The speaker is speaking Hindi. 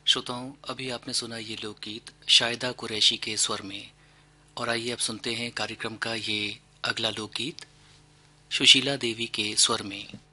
श्रोताओं, अभी आपने सुना ये लोकगीत शाहिदा कुरैशी के स्वर में। और आइए अब सुनते हैं कार्यक्रम का ये अगला लोकगीत सुशीला देवी के स्वर में।